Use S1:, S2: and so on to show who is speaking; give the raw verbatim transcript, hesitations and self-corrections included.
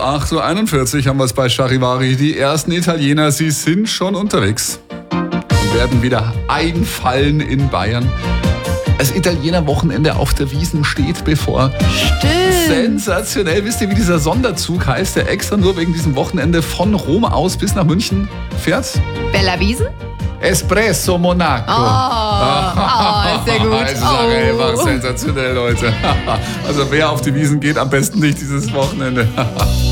S1: acht Uhr einundvierzig haben wir es bei Charivari. Die ersten Italiener, sie sind schon unterwegs und werden wieder einfallen in Bayern. Das Italiener-Wochenende auf der Wiesn steht bevor.
S2: Stimmt.
S1: Sensationell. Wisst ihr, wie dieser Sonderzug heißt, der extra nur wegen diesem Wochenende von Rom aus bis nach München fährt?
S2: Bella Wiesn?
S1: Espresso Monaco.
S2: Oh, oh, sehr gut.
S1: Das ist auch einfach sensationell, Leute. Also wer auf die Wiesn geht, am besten nicht dieses Wochenende.